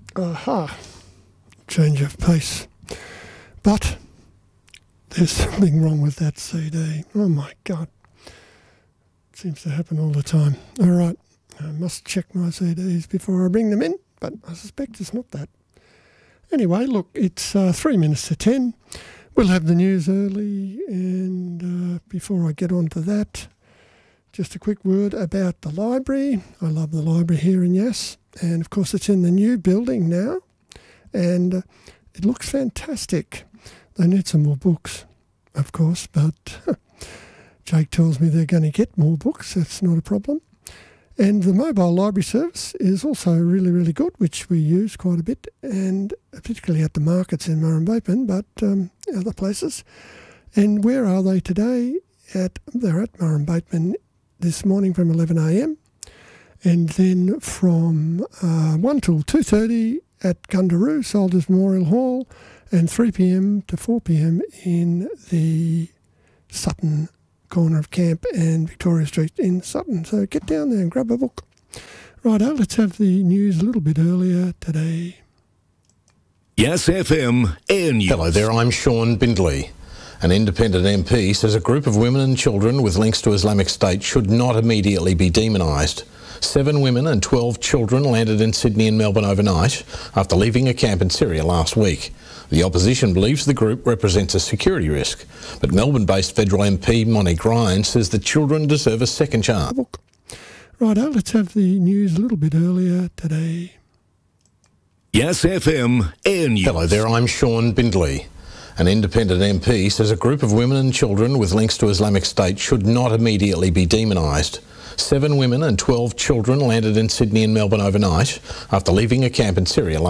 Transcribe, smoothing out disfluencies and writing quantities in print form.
Aha, change of pace. But there's something wrong with that CD. Oh my God. It seems to happen all the time. All right, I must check my CDs before I bring them in, but I suspect it's not that. Anyway, look, it's 3 minutes to 10. We'll have the news early, and before I get on to that, just a quick word about the library. I love the library here in Yass, and of course it's in the new building now, and it looks fantastic. They need some more books, of course, but Jake tells me they're going to get more books. That's not a problem. And the mobile library service is also really, really good, which we use quite a bit, and particularly at the markets in Murrumbateman, but other places. And where are they today? They're at Murrumbateman this morning from 11 a.m, and then from 1 till 2:30 at Gundaroo, Soldiers Memorial Hall, and 3 p.m. to 4 p.m. in the Sutton corner of Camp and Victoria Street in Sutton. So get down there and grab a book. Righto, let's have the news a little bit earlier today. Yass FM Air News. Hello there, I'm Sean Bindley. An independent MP says a group of women and children with links to Islamic State should not immediately be demonised. 7 women and 12 children landed in Sydney and Melbourne overnight after leaving a camp in Syria last week. The opposition believes the group represents a security risk, but Melbourne-based federal MP Monique Ryan says the children deserve a second chance. Righto, let's have the news a little bit earlier today. Yass FM Air News. Hello there, I'm Sean Bindley. An independent MP says a group of women and children with links to Islamic State should not immediately be demonised. 7 women and 12 children landed in Sydney and Melbourne overnight after leaving a camp in Syria last